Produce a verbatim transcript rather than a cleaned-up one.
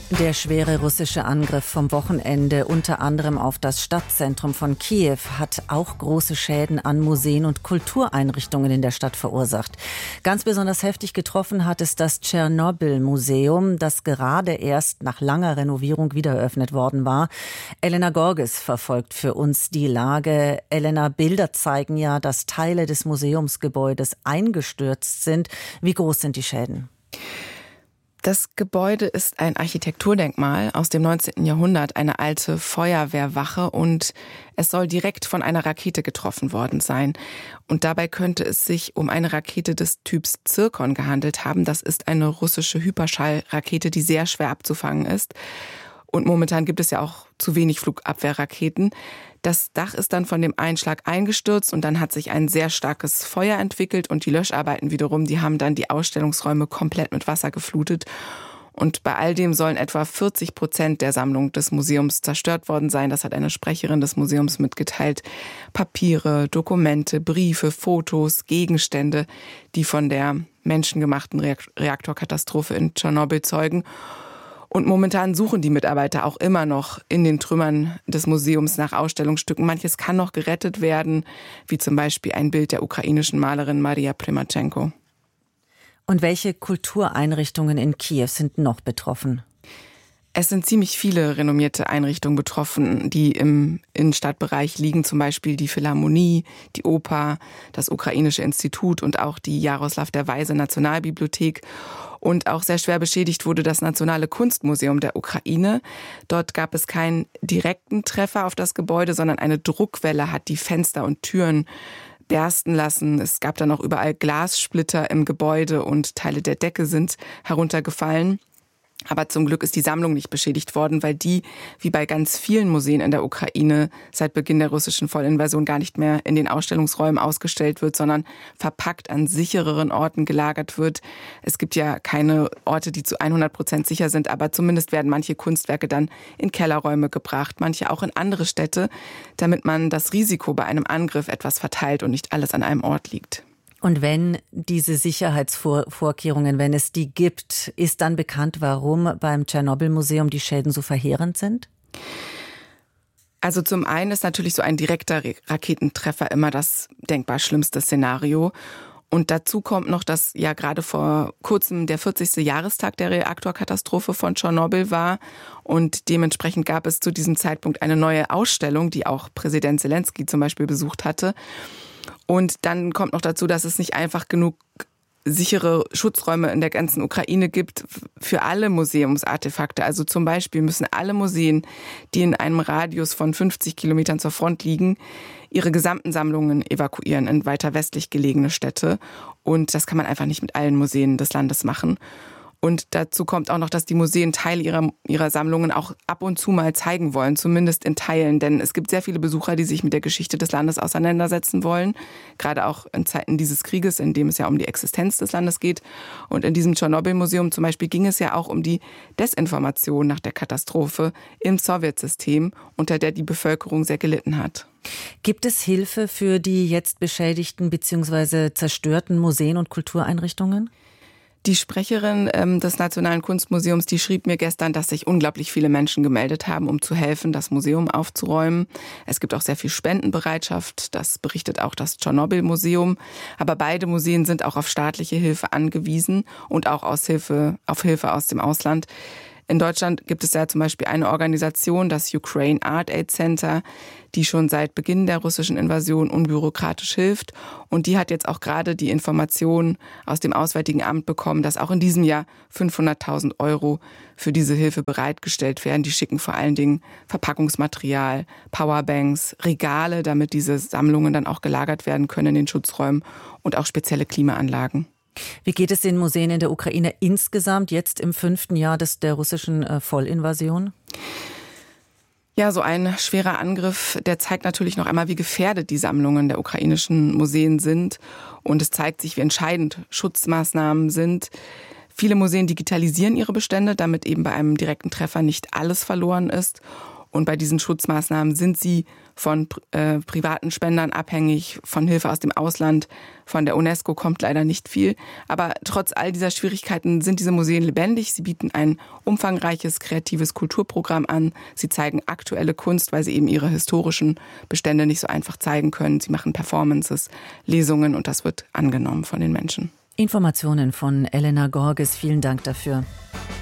Der schwere russische Angriff vom Wochenende, unter anderem auf das Stadtzentrum von Kiew, hat auch große Schäden an Museen und Kultureinrichtungen in der Stadt verursacht. Ganz besonders heftig getroffen hat es das Tschernobyl-Museum, das gerade erst nach langer Renovierung wieder eröffnet worden war. Elena Gorges verfolgt für uns die Lage. Elena, Bilder zeigen ja, dass Teile des Museumsgebäudes eingestürzt sind. Wie groß sind die Schäden? Das Gebäude ist ein Architekturdenkmal aus dem neunzehnten Jahrhundert, eine alte Feuerwehrwache, und es soll direkt von einer Rakete getroffen worden sein. Und dabei könnte es sich um eine Rakete des Typs Zirkon gehandelt haben. Das ist eine russische Hyperschallrakete, die sehr schwer abzufangen ist. Und momentan gibt es ja auch zu wenig Flugabwehrraketen. Das Dach ist dann von dem Einschlag eingestürzt und dann hat sich ein sehr starkes Feuer entwickelt und die Löscharbeiten wiederum, die haben dann die Ausstellungsräume komplett mit Wasser geflutet. Und bei all dem sollen etwa vierzig Prozent der Sammlung des Museums zerstört worden sein. Das hat eine Sprecherin des Museums mitgeteilt. Papiere, Dokumente, Briefe, Fotos, Gegenstände, die von der menschengemachten Reaktorkatastrophe in Tschernobyl zeugen. Und momentan suchen die Mitarbeiter auch immer noch in den Trümmern des Museums nach Ausstellungsstücken. Manches kann noch gerettet werden, wie zum Beispiel ein Bild der ukrainischen Malerin Maria Primachenko. Und welche Kultureinrichtungen in Kiew sind noch betroffen? Es sind ziemlich viele renommierte Einrichtungen betroffen, die im Innenstadtbereich liegen, zum Beispiel die Philharmonie, die Oper, das Ukrainische Institut und auch die Jaroslaw der Weise Nationalbibliothek. Und auch sehr schwer beschädigt wurde das Nationale Kunstmuseum der Ukraine. Dort gab es keinen direkten Treffer auf das Gebäude, sondern eine Druckwelle hat die Fenster und Türen bersten lassen. Es gab dann auch überall Glassplitter im Gebäude und Teile der Decke sind heruntergefallen. Aber zum Glück ist die Sammlung nicht beschädigt worden, weil die, wie bei ganz vielen Museen in der Ukraine, seit Beginn der russischen Vollinvasion gar nicht mehr in den Ausstellungsräumen ausgestellt wird, sondern verpackt an sichereren Orten gelagert wird. Es gibt ja keine Orte, die zu hundert Prozent sicher sind, aber zumindest werden manche Kunstwerke dann in Kellerräume gebracht, manche auch in andere Städte, damit man das Risiko bei einem Angriff etwas verteilt und nicht alles an einem Ort liegt. Und wenn diese Sicherheitsvorkehrungen, wenn es die gibt, ist dann bekannt, warum beim Tschernobyl-Museum die Schäden so verheerend sind? Also zum einen ist natürlich so ein direkter Raketentreffer immer das denkbar schlimmste Szenario. Und dazu kommt noch, dass ja gerade vor kurzem der vierzigste Jahrestag der Reaktorkatastrophe von Tschernobyl war. Und dementsprechend gab es zu diesem Zeitpunkt eine neue Ausstellung, die auch Präsident Selenskyj zum Beispiel besucht hatte. Und dann kommt noch dazu, dass es nicht einfach genug sichere Schutzräume in der ganzen Ukraine gibt für alle Museumsartefakte. Also zum Beispiel müssen alle Museen, die in einem Radius von fünfzig Kilometern zur Front liegen, ihre gesamten Sammlungen evakuieren in weiter westlich gelegene Städte. Und das kann man einfach nicht mit allen Museen des Landes machen. Und dazu kommt auch noch, dass die Museen Teile ihrer, ihrer Sammlungen auch ab und zu mal zeigen wollen, zumindest in Teilen. Denn es gibt sehr viele Besucher, die sich mit der Geschichte des Landes auseinandersetzen wollen. Gerade auch in Zeiten dieses Krieges, in dem es ja um die Existenz des Landes geht. Und in diesem Tschernobyl-Museum zum Beispiel ging es ja auch um die Desinformation nach der Katastrophe im Sowjetsystem, unter der die Bevölkerung sehr gelitten hat. Gibt es Hilfe für die jetzt beschädigten bzw. zerstörten Museen und Kultureinrichtungen? Die Sprecherin ähm, des Nationalen Kunstmuseums, die schrieb mir gestern, dass sich unglaublich viele Menschen gemeldet haben, um zu helfen, das Museum aufzuräumen. Es gibt auch sehr viel Spendenbereitschaft, das berichtet auch das Tschernobyl-Museum. Aber beide Museen sind auch auf staatliche Hilfe angewiesen und auch aus Hilfe, auf Hilfe aus dem Ausland. In Deutschland gibt es ja zum Beispiel eine Organisation, das Ukraine Art Aid Center, die schon seit Beginn der russischen Invasion unbürokratisch hilft. Und die hat jetzt auch gerade die Information aus dem Auswärtigen Amt bekommen, dass auch in diesem Jahr fünfhunderttausend Euro für diese Hilfe bereitgestellt werden. Die schicken vor allen Dingen Verpackungsmaterial, Powerbanks, Regale, damit diese Sammlungen dann auch gelagert werden können in den Schutzräumen und auch spezielle Klimaanlagen. Wie geht es den Museen in der Ukraine insgesamt jetzt im fünften Jahr des, der russischen äh, Vollinvasion? Ja, so ein schwerer Angriff, der zeigt natürlich noch einmal, wie gefährdet die Sammlungen der ukrainischen Museen sind. Und es zeigt sich, wie entscheidend Schutzmaßnahmen sind. Viele Museen digitalisieren ihre Bestände, damit eben bei einem direkten Treffer nicht alles verloren ist. Und bei diesen Schutzmaßnahmen sind sie von äh, privaten Spendern abhängig, von Hilfe aus dem Ausland. Von der UNESCO kommt leider nicht viel. Aber trotz all dieser Schwierigkeiten sind diese Museen lebendig. Sie bieten ein umfangreiches, kreatives Kulturprogramm an. Sie zeigen aktuelle Kunst, weil sie eben ihre historischen Bestände nicht so einfach zeigen können. Sie machen Performances, Lesungen und das wird angenommen von den Menschen. Informationen von Elena Gorges. Vielen Dank dafür.